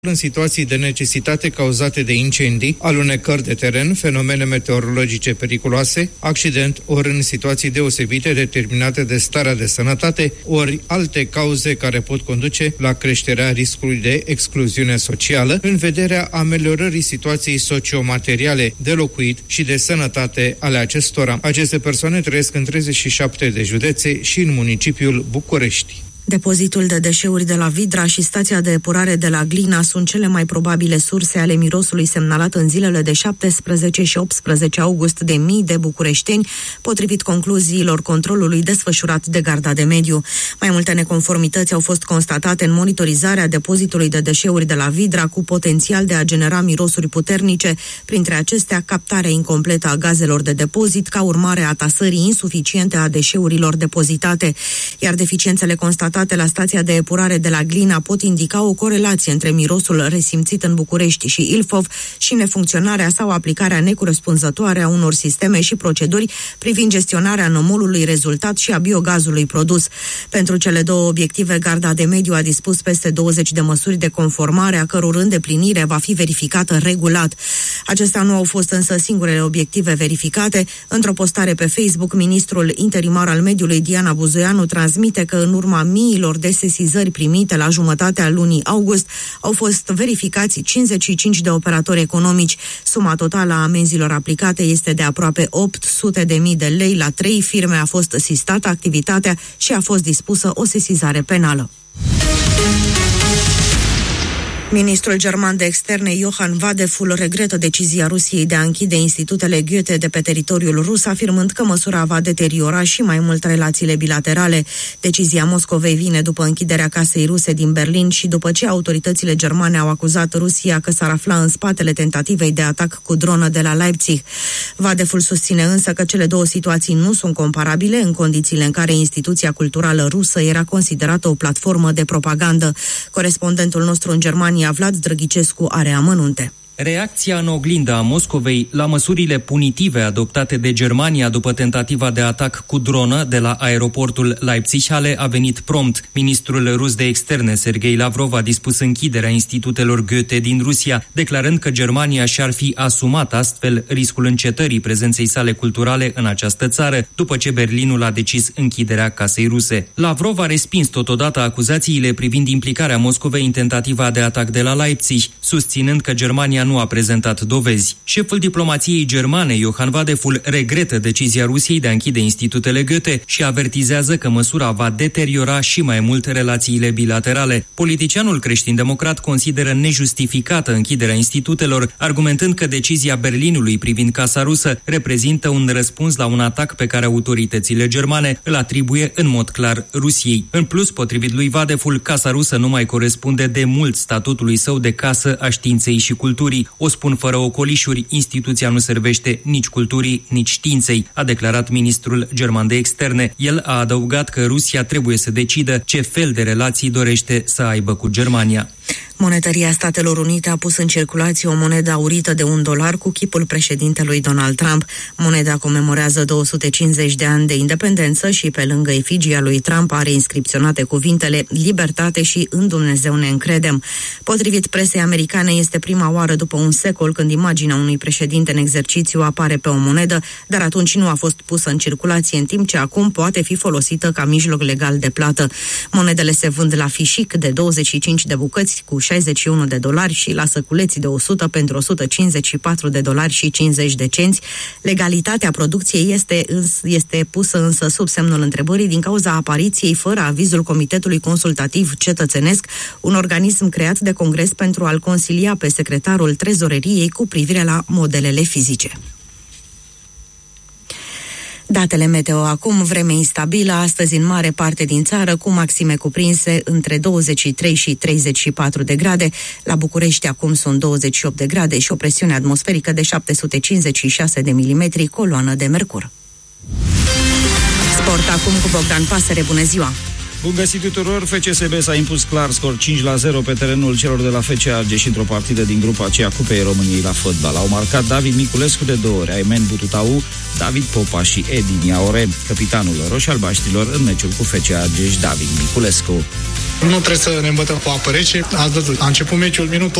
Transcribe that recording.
în situații de necesitate cauzate de incendii, alunecări de teren, fenomene meteorologice periculoase, accident, ori în situații deosebite determinate de starea de sănătate, ori alte cauze care pot conduce la creșterea riscului de excluziune socială, în vederea ameliorării situației sociomateriale de locuit și de sănătate ale acestora. Aceste persoane trăiesc în 37 de județe și în municipiul București. Depozitul de deșeuri de la Vidra și stația de epurare de la Glina sunt cele mai probabile surse ale mirosului semnalat în zilele de 17 și 18 august de mii de bucureșteni, potrivit concluziilor controlului desfășurat de Garda de Mediu. Mai multe neconformități au fost constatate în monitorizarea depozitului de deșeuri de la Vidra, cu potențial de a genera mirosuri puternice, printre acestea captarea incompletă a gazelor de depozit ca urmare a tasării insuficiente a deșeurilor depozitate, iar deficiențele constatate la stația de epurare de la Glina pot indica o corelație între mirosul resimțit în București și Ilfov și nefuncționarea sau aplicarea necorespunzătoare a unor sisteme și proceduri privind gestionarea nomolului rezultat și a biogazului produs. Pentru cele două obiective, Garda de Mediu a dispus peste 20 de măsuri de conformare, a căror îndeplinire va fi verificată regulat. Acestea nu au fost însă singurele obiective verificate. Într-o postare pe Facebook, ministrul interimar al mediului, Diana Buzoianu, transmite că în urma miilor de sesizări primite la jumătatea lunii august, au fost verificați 55 de operatori economici. Suma totală a amenzilor aplicate este de aproape 800.000 de lei. La 3 firme a fost sistată activitatea și a fost dispusă o sesizare penală. Ministrul german de externe Johann Wadefull regretă decizia Rusiei de a închide institutele Goethe de pe teritoriul rus, afirmând că măsura va deteriora și mai mult relațiile bilaterale. Decizia Moscovei vine după închiderea casei ruse din Berlin și după ce autoritățile germane au acuzat Rusia că s-ar afla în spatele tentativei de atac cu dronă de la Leipzig. Wadefull susține însă că cele două situații nu sunt comparabile în condițiile în care instituția culturală rusă era considerată o platformă de propagandă. Corespondentul nostru în Germania, Vlad Drăghicescu, are amănunte. Reacția în oglindă a Moscovei la măsurile punitive adoptate de Germania după tentativa de atac cu dronă de la aeroportul Leipzig-Halle a venit prompt. Ministrul rus de externe, Sergei Lavrov, a dispus închiderea institutelor Goethe din Rusia, declarând că Germania și-ar fi asumat astfel riscul încetării prezenței sale culturale în această țară, după ce Berlinul a decis închiderea casei ruse. Lavrov a respins totodată acuzațiile privind implicarea Moscovei în tentativa de atac de la Leipzig, susținând că Germania nu a prezentat dovezi. Șeful diplomației germane, Johann Wadefull, regretă decizia Rusiei de a închide institutele Goethe și avertizează că măsura va deteriora și mai mult relațiile bilaterale. Politicianul creștin-democrat consideră nejustificată închiderea institutelor, argumentând că decizia Berlinului privind casa rusă reprezintă un răspuns la un atac pe care autoritățile germane îl atribuie în mod clar Rusiei. În plus, potrivit lui Wadefull, casa rusă nu mai corespunde de mult statutului său de casă a științei și culturii. O spun fără ocolișuri, instituția nu servește nici culturii, nici științei, a declarat ministrul german de externe. El a adăugat că Rusia trebuie să decidă ce fel de relații dorește să aibă cu Germania. Monetăria Statelor Unite a pus în circulație o monedă aurită de $1 cu chipul președintelui Donald Trump. Moneda comemorează 250 de ani de independență și, pe lângă efigia lui Trump, are inscripționate cuvintele "Libertate" și "În Dumnezeu ne încredem". Potrivit presei americane, este prima oară după un secol când imaginea unui președinte în exercițiu apare pe o monedă, dar atunci nu a fost pusă în circulație, în timp ce acum poate fi folosită ca mijloc legal de plată. Monedele se vând la fișic de 25 de bucăți cu $61 și la săculeți de 100 pentru $154 și 50 de cenți. Legalitatea producției este pusă însă sub semnul întrebării din cauza apariției fără avizul Comitetului Consultativ Cetățenesc, un organism creat de Congres pentru a-l consilia pe secretarul Trezoreriei cu privire la modelele fizice. Datele meteo acum, vreme instabilă astăzi în mare parte din țară, cu maxime cuprinse între 23 și 34 de grade. La București acum sunt 28 de grade și o presiune atmosferică de 756 de milimetri, coloană de mercur. Sport acum cu Bogdan Pasăre, bună ziua! Bun găsit tuturor! FCSB s-a impus clar scor 5-0 pe terenul celor de la FC Argeș într-o partidă din grupa aceea Cupei României la fotbal. Au marcat David Miculescu de 2 ori, Aimen Bututau, David Popa și Edi Niaore, capitanul roșii-albaștrilor în meciul cu FC Argeș, David Miculescu. Nu trebuie să ne îmbătăm cu apă rece. A început meciul minut